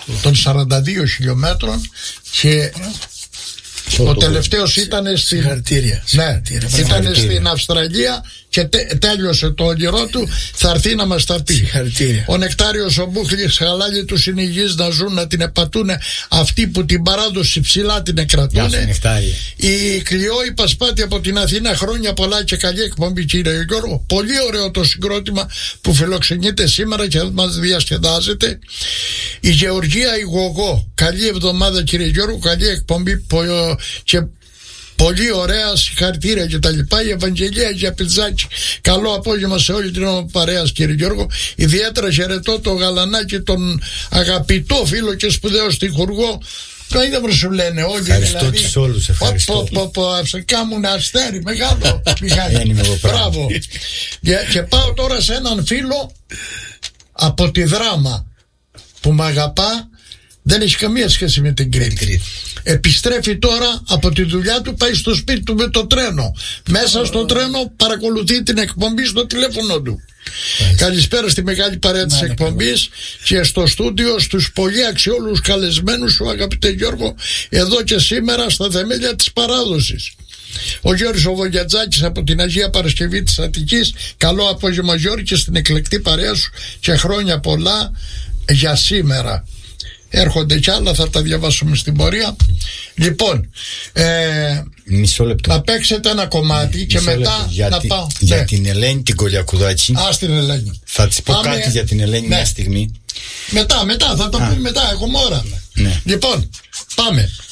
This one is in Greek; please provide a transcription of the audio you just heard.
των 42 χιλιόμετρων και ο τελευταίος ήταν στην Αυστραλία και τέλειωσε το όνειρό του. Θα έρθει να μας τα πει. Ο Νεκτάριος ο Μπούχλης, χαλάλη του είναι υγιείς να ζουν, να την επατούν αυτοί που την παράδοση ψηλά την εκρατούν. Η Κλειό η Πασπάτη από την Αθήνα, χρόνια πολλά και καλή εκπομπή κύριε Γιώργο. Πολύ ωραίο το συγκρότημα που φιλοξενείτε σήμερα και μας διασκεδάζετε. Η Γεωργία η Γογό, καλή εβδομάδα κύριε Γιώργο, καλή εκπομπή και πολύ ωραία, συγχαρητήρια και τα λοιπά. Η Ευαγγελία Γιαπιτζάκη, καλό απόγευμα σε όλη την ομάδα παρέας κύριε Γιώργο. Ιδιαίτερα χαιρετώ το Γαλανάκι, τον αγαπητό φίλο και σπουδαίο στιχουργό. Το είδαμε σου λένε όλοι. Ευχαριστώ τους όλους, ευχαριστώ. Σε κάμουν αστέρι, μεγάλο Μιχάλη. Μπράβο. Και πάω τώρα σε έναν φίλο από τη Δράμα που με αγαπά. Δεν έχει καμία σχέση με την Κρήτη. Επιστρέφει τώρα από τη δουλειά του, πάει στο σπίτι του με το τρένο. Μέσα στο τρένο παρακολουθεί την εκπομπή στο τηλέφωνο του. Καλησπέρα στη μεγάλη παρέα της εκπομπής και στο στούντιο στους πολύ αξιόλους καλεσμένους σου αγαπητέ Γιώργο, εδώ και σήμερα στα θεμέλια της παράδοσης. Ο Γιώργος ο Βογιατζάκης από την Αγία Παρασκευή της Αττικής. Καλό απόγευμα Γιώργη και στην εκλεκτή παρέα σου και χρόνια πολλά για σήμερα. Έρχονται κι άλλα, θα τα διαβάσουμε στην πορεία. Λοιπόν, μισό λεπτό. να παίξετε ένα κομμάτι και μετά να πάω. Για την Ελένη την Κολιακουδάκη. Την Ελένη. Θα της πω κάτι για την Ελένη μια στιγμή. Μετά, θα τα πούμε μετά, έχουμε ώρα. Λοιπόν, πάμε.